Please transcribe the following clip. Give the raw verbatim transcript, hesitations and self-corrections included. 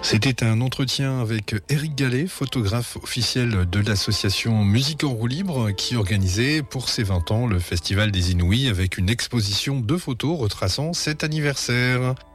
C'était un entretien avec Éric Gallet, photographe officiel de l'association Musique en roue libre, qui organisait pour ses vingt ans le Festival des Inouïs avec une exposition de photos retraçant cet anniversaire.